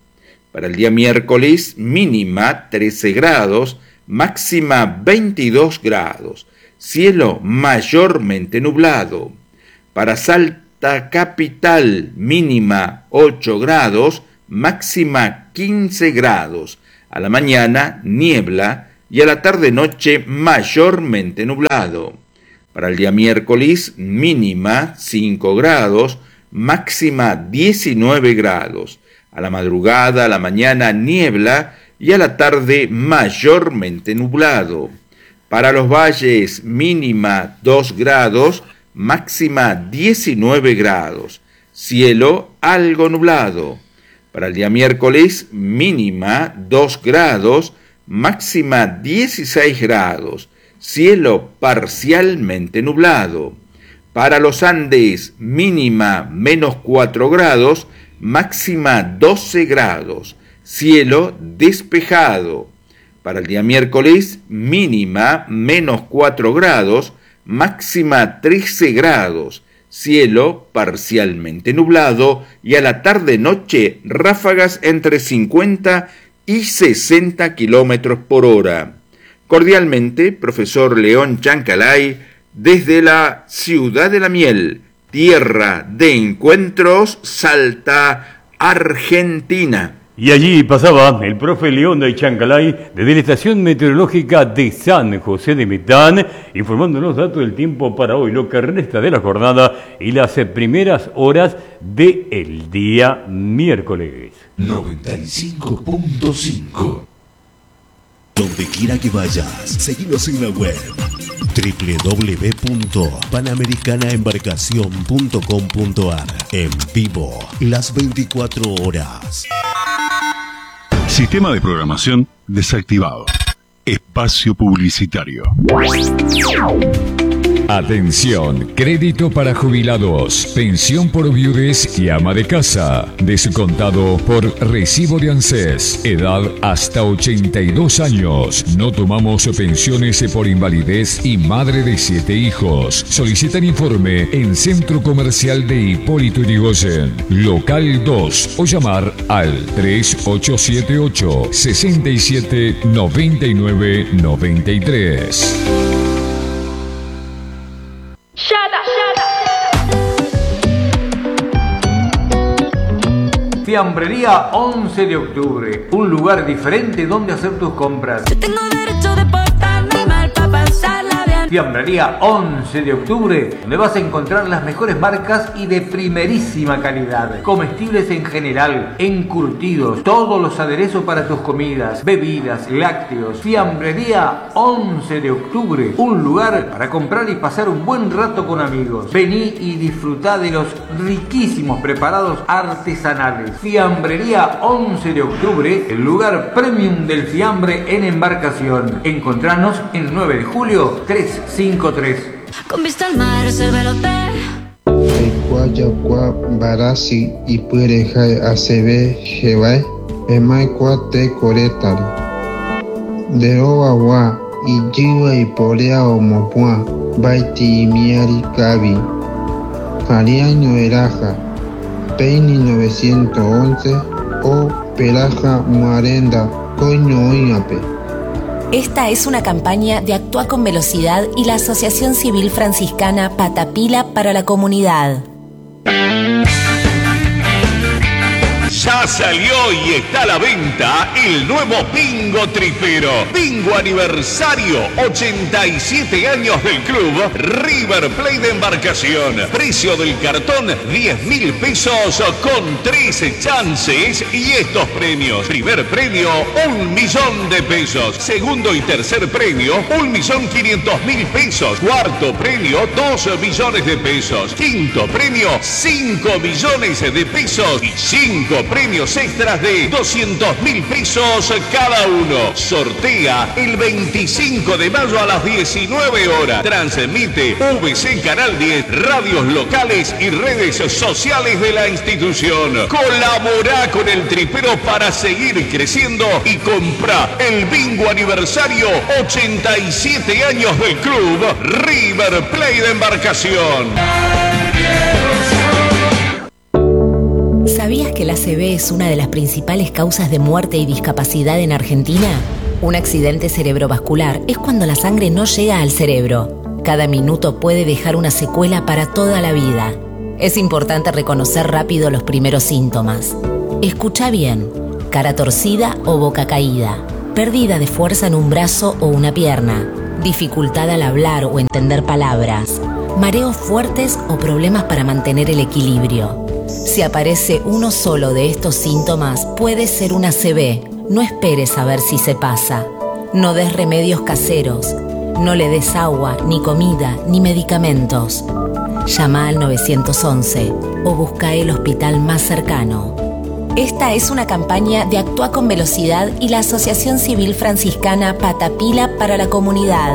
Para el día miércoles, mínima 13 grados, máxima 22 grados. Cielo mayormente nublado. Para Salta capital, mínima 8 grados, máxima 15 grados. A la mañana, niebla y a la tarde-noche mayormente nublado. Para el día miércoles, mínima 5 grados, máxima 19 grados. A la madrugada, a la mañana, niebla y a la tarde mayormente nublado. Para los valles, mínima 2 grados, máxima 19 grados. Cielo algo nublado. Para el día miércoles, mínima 2 grados, máxima 16 grados. Cielo parcialmente nublado. Para los Andes, mínima menos 4 grados, máxima 12 grados. Cielo despejado. Para el día miércoles, mínima menos 4 grados, máxima 13 grados. Cielo parcialmente nublado y a la tarde-noche ráfagas entre 50 y 60 kilómetros por hora. Cordialmente, profesor León Chancalay, desde la Ciudad de la Miel, tierra de encuentros, Salta, Argentina. Y allí pasaba el profe León de Chancalay desde la estación meteorológica de San José de Metán, informándonos datos del tiempo para hoy, lo que resta de la jornada y las primeras horas del día miércoles. 95.5. Donde quiera que vayas, seguinos en la web www.panamericanaembarcacion.com.ar. En vivo, las 24 horas. Sistema de programación desactivado. Espacio publicitario. Atención, crédito para jubilados, pensión por viudez y ama de casa, descontado por recibo de ANSES, edad hasta 82 años. No tomamos pensiones por invalidez y madre de 7 hijos. Solicitan informe en Centro Comercial de Hipólito Yrigoyen, local 2, o llamar al 3878 67 99 93. Fiambrería 11 de octubre, un lugar diferente donde hacer tus compras. Yo tengo derecho de portarme mal para pasarla bien. Fiambrería 11 de octubre, donde vas a encontrar las mejores marcas y de primerísima calidad. Comestibles en general, encurtidos, todos los aderezos para tus comidas, bebidas, lácteos. Fiambrería 11 de octubre, un lugar para comprar y pasar un buen rato con amigos. Vení y disfrutá de los riquísimos preparados artesanales. Fiambrería 11 de octubre, el lugar premium del fiambre en embarcación. Encontranos en 9 de julio 353. Con vista al mar, reserva el hotel. Guayacua, Barasi y Pureja ACB, Jebae, Emaikua te Coretari. De Oawa y Jiwa y Porea o Mopua, Baiti y Miari Kabi. Jariaño Eraja, Peini 911 o Pelaja Muarenda, Coño Oñape. Esta es una campaña de Actúa con Velocidad y la Asociación Civil Franciscana Patapila para la Comunidad. Ya salió y está a la venta el nuevo Bingo Tripero. Bingo aniversario, 87 años del club River Plate de Embarcación. Precio del cartón, 10.000 pesos con 13 chances y estos premios. Primer premio, 1.000.000 pesos. Segundo y tercer premio, 1.500.000 pesos. Cuarto premio, 2 millones de pesos. Quinto premio, 5 millones de pesos. Y 5 premios extras de 200.000 pesos cada uno. Sortea el 25 de mayo a las 19 horas. Transmite VC Canal 10, radios locales y redes sociales de la institución. Colabora con el Tripero para seguir creciendo y compra el bingo aniversario 87 años del club River Plate de Embarcación. ¿Sabías que la ACV es una de las principales causas de muerte y discapacidad en Argentina? Un accidente cerebrovascular es cuando la sangre no llega al cerebro. Cada minuto puede dejar una secuela para toda la vida. Es importante reconocer rápido los primeros síntomas. Escucha bien: cara torcida o boca caída, pérdida de fuerza en un brazo o una pierna, dificultad al hablar o entender palabras, mareos fuertes o problemas para mantener el equilibrio. Si aparece uno solo de estos síntomas, puede ser una ACV. No esperes a ver si se pasa. No des remedios caseros. No le des agua, ni comida, ni medicamentos. Llama al 911 o busca el hospital más cercano. Esta es una campaña de Actúa con Velocidad y la Asociación Civil Franciscana Patapila para la Comunidad.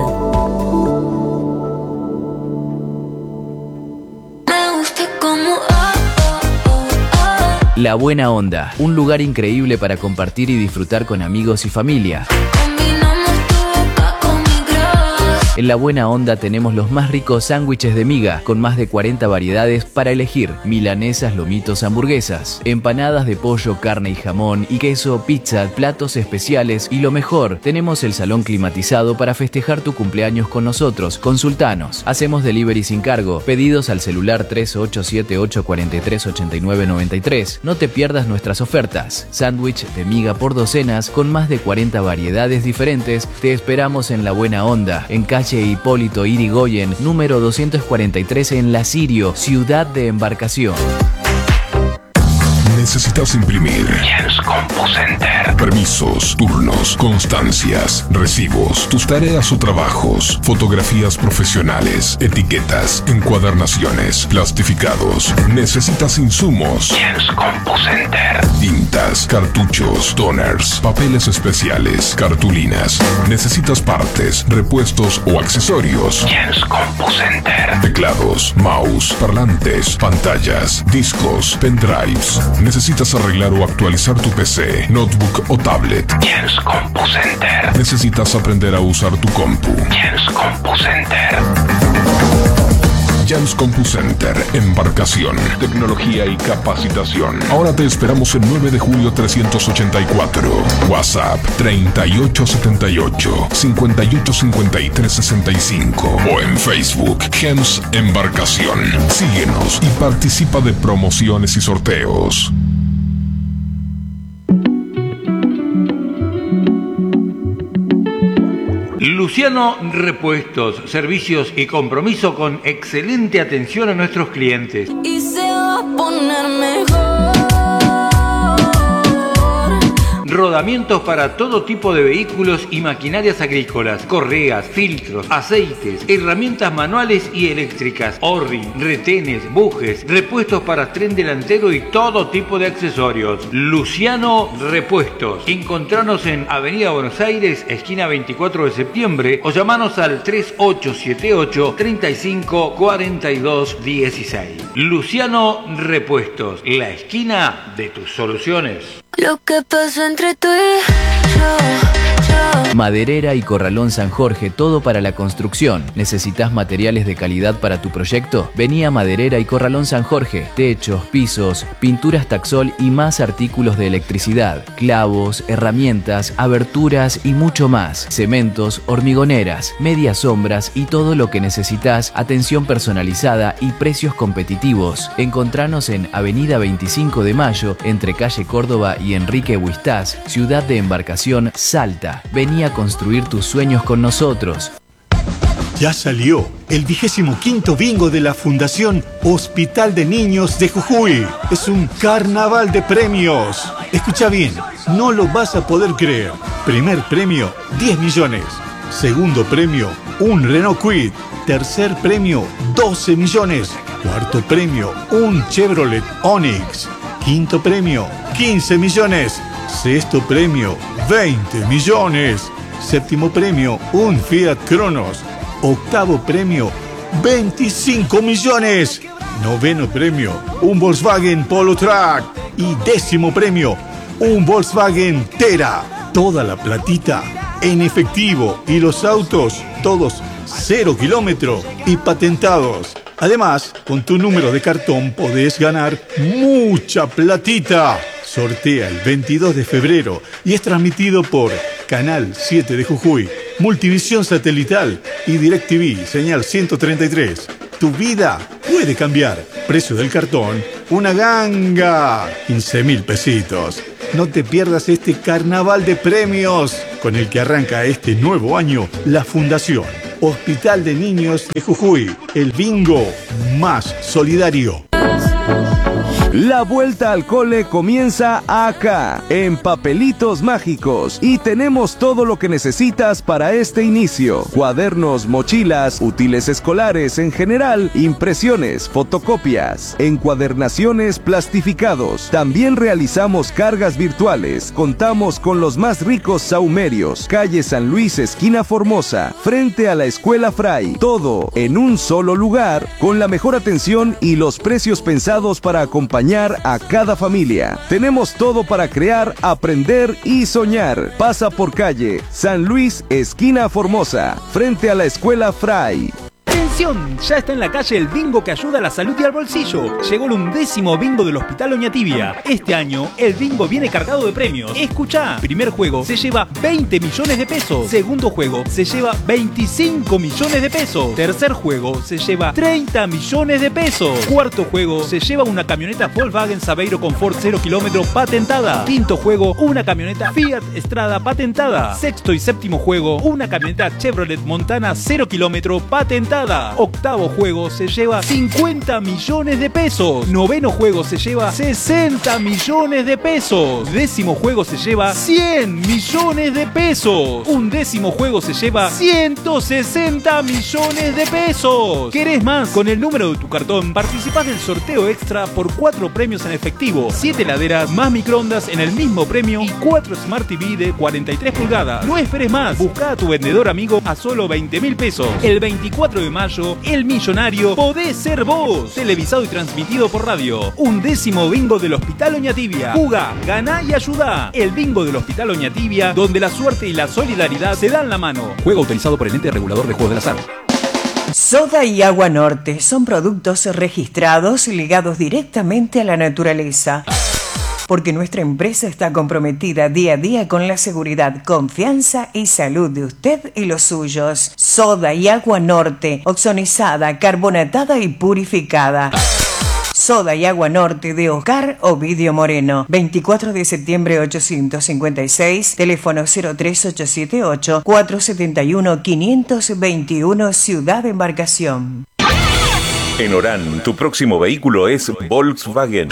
La Buena Onda, un lugar increíble para compartir y disfrutar con amigos y familia. En La Buena Onda tenemos los más ricos sándwiches de miga, con más de 40 variedades para elegir: milanesas, lomitos, hamburguesas, empanadas de pollo, carne y jamón y queso, pizza, platos especiales y lo mejor, tenemos el salón climatizado para festejar tu cumpleaños con nosotros. Consultanos. Hacemos delivery sin cargo. Pedidos al celular 3878438993. No te pierdas nuestras ofertas. Sándwich de miga por docenas con más de 40 variedades diferentes. Te esperamos en La Buena Onda, en calle Hipólito Yrigoyen, número 243 en La Sirio, ciudad de embarcación. ¿Necesitas imprimir? Jens CompuCenter. Permisos, turnos, constancias, recibos, tus tareas o trabajos, fotografías profesionales, etiquetas, encuadernaciones, plastificados. ¿Necesitas insumos? Jens CompuCenter. Tintas, cartuchos, toners, papeles especiales, cartulinas. ¿Necesitas partes, repuestos o accesorios? Jens CompuCenter. Teclados, mouse, parlantes, pantallas, discos, pendrives. ¿Necesitas arreglar o actualizar tu PC, notebook o tablet? Jens CompuCenter. ¿Necesitas aprender a usar tu compu? Jens CompuCenter. Jens CompuCenter, embarcación, tecnología y capacitación. Ahora te esperamos en 9 de julio 384. WhatsApp 3878-585365 o en Facebook Jens Embarcación. Síguenos y participa de promociones y sorteos. Luciano Repuestos, servicios y compromiso con excelente atención a nuestros clientes. Y se va a poner mejor. Rodamientos para todo tipo de vehículos y maquinarias agrícolas, correas, filtros, aceites, herramientas manuales y eléctricas, O-ring, retenes, bujes, repuestos para tren delantero y todo tipo de accesorios. Luciano Repuestos. Encontranos en Avenida Buenos Aires, esquina 24 de septiembre, o llamanos al 3878-354216. Luciano Repuestos, la esquina de tus soluciones. Lo que pasó entre tú y yo. Maderera y Corralón San Jorge, todo para la construcción. ¿Necesitas materiales de calidad para tu proyecto? Vení a Maderera y Corralón San Jorge. Techos, pisos, pinturas Taxol y más artículos de electricidad, clavos, herramientas, aberturas y mucho más. Cementos, hormigoneras, medias sombras y todo lo que necesitas. Atención personalizada y precios competitivos. Encontranos en Avenida 25 de Mayo, entre calle Córdoba y Enrique Huistás, ciudad de embarcación, Salta. Vení a construir tus sueños con nosotros. Ya salió el 25º bingo de la Fundación Hospital de Niños de Jujuy. Es un carnaval de premios. Escucha bien, no lo vas a poder creer. Primer premio, 10 millones. Segundo premio, un Renault Kwid. Tercer premio, 12 millones. Cuarto premio, un Chevrolet Onix. Quinto premio, 15 millones. Sexto premio, 20 millones. Séptimo premio, un Fiat Cronos. Octavo premio, 25 millones. Noveno premio, un Volkswagen Polo Truck. Y décimo premio, un Volkswagen Tera. Toda la platita en efectivo y los autos todos 0 kilómetro y patentados. Además, con tu número de cartón podés ganar mucha platita. Sortea el 22 de febrero y es transmitido por Canal 7 de Jujuy, Multivisión Satelital y DirecTV, señal 133. Tu vida puede cambiar. Precio del cartón, una ganga, 15.000 pesitos. No te pierdas este carnaval de premios con el que arranca este nuevo año la Fundación Hospital de Niños de Jujuy, el bingo más solidario. La vuelta al cole comienza acá, en Papelitos Mágicos, y tenemos todo lo que necesitas para este inicio: cuadernos, mochilas, útiles escolares en general, impresiones, fotocopias, encuadernaciones, plastificados. También realizamos cargas virtuales. Contamos con los más ricos sahumerios. Calle San Luis, esquina Formosa, frente a la Escuela Fray. Todo en un solo lugar, con la mejor atención y los precios pensados para acompañar a cada familia. Tenemos todo para crear, aprender y soñar. Pasa por calle San Luis, esquina Formosa, frente a la Escuela Fray. ¡Atención! Ya está en la calle el bingo que ayuda a la salud y al bolsillo. Llegó el 11º bingo del Hospital Oñatibia. Este año el bingo viene cargado de premios. Escuchá, primer juego se lleva 20 millones de pesos. Segundo juego se lleva 25 millones de pesos. Tercer juego se lleva 30 millones de pesos. Cuarto juego se lleva una camioneta Volkswagen Saveiro Confort 0 km patentada. Quinto juego, una camioneta Fiat Strada patentada. Sexto y séptimo juego, una camioneta Chevrolet Montana 0 km patentada. Octavo juego se lleva 50 millones de pesos. Noveno juego se lleva 60 millones de pesos. Décimo juego se lleva 100 millones de pesos. Undécimo juego se lleva 160 millones de pesos. ¿Querés más? Con el número de tu cartón participás del sorteo extra por 4 premios en efectivo, 7 heladeras más microondas en el mismo premio y 4 Smart TV de 43 pulgadas. No esperes más. Buscá a tu vendedor amigo a solo 20.000 pesos. El 24 de mayo, el millonario podés ser vos. Televisado y transmitido por radio. 11º bingo del Hospital Oñatibia. Jugá, ganá y ayudá. El bingo del Hospital Oñatibia, donde la suerte y la solidaridad se dan la mano. Juego autorizado por el ente regulador de juegos del azar. Soda y Agua Norte son productos registrados ligados directamente a la naturaleza. Porque nuestra empresa está comprometida día a día con la seguridad, confianza y salud de usted y los suyos. Soda y Agua Norte, oxonizada, carbonatada y purificada. Soda y Agua Norte de Oscar Ovidio Moreno. 24 de septiembre 856, teléfono 03878 471 521, Ciudad de Embarcación. En Orán, tu próximo vehículo es Volkswagen.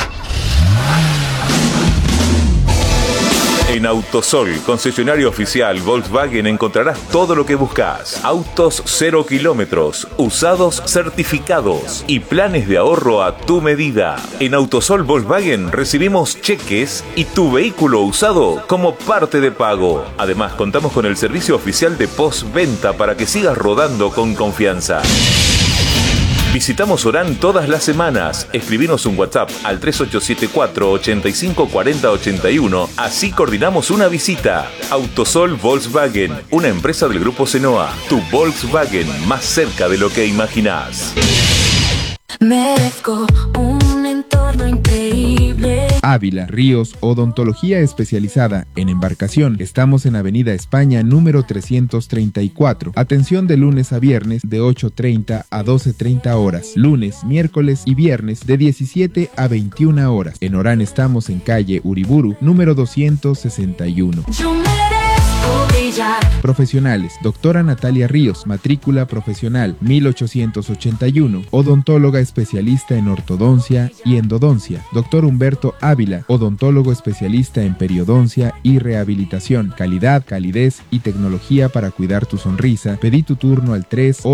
En Autosol, concesionario oficial Volkswagen, encontrarás todo lo que buscas. Autos 0 kilómetros, usados certificados y planes de ahorro a tu medida. En Autosol Volkswagen recibimos cheques y tu vehículo usado como parte de pago. Además, contamos con el servicio oficial de postventa para que sigas rodando con confianza. Visitamos Orán todas las semanas. Escribinos un WhatsApp al 3874 85 40 81. Así coordinamos una visita. Autosol Volkswagen, una empresa del Grupo Senoa. Tu Volkswagen más cerca de lo que imaginás. Merezco un entorno increíble. Ávila Ríos, odontología especializada en embarcación. Estamos en Avenida España número 334. Atención de lunes a viernes de 8:30 a 12:30 horas. Lunes, miércoles y viernes de 17 a 21 horas. En Orán estamos en calle Uriburu número 261. Profesionales: doctora Natalia Ríos, matrícula profesional 1881, odontóloga especialista en ortodoncia y endodoncia. Doctor Humberto Ávila, odontólogo especialista en periodoncia y rehabilitación. Calidad, calidez y tecnología para cuidar tu sonrisa. Pedí tu turno al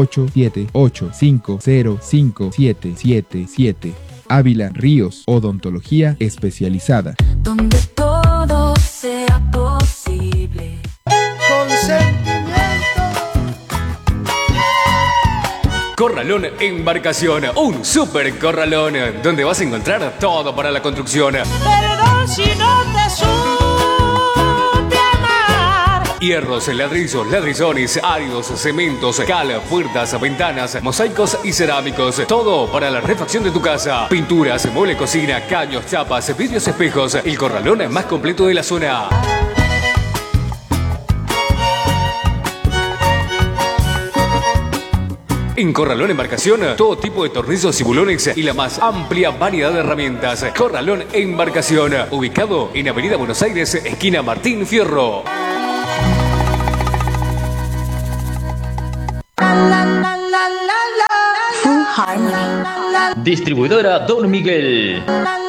3878505777. Ávila Ríos, odontología especializada. Donde todo sea posible. Corralón Embarcación, un super corralón donde vas a encontrar todo para la construcción. Perdón si no te supe amar. Hierros, ladrillos, ladrillones, áridos, cementos, cal, puertas, ventanas, mosaicos y cerámicos. Todo para la refacción de tu casa. Pinturas, mueble cocina, caños, chapas, vidrios, espejos. El corralón más completo de la zona. En Corralón Embarcación, todo tipo de tornillos y bulones y la más amplia variedad de herramientas. Corralón Embarcación, ubicado en Avenida Buenos Aires, esquina Martín Fierro. Full Harmony. Distribuidora Don Miguel.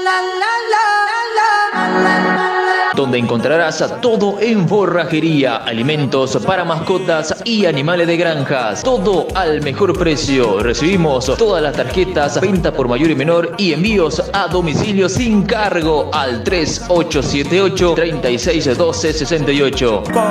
Donde encontrarás todo en forrajería, alimentos para mascotas y animales de granjas. Todo al mejor precio. Recibimos todas las tarjetas, venta por mayor y menor y envíos a domicilio sin cargo al 3878 361268.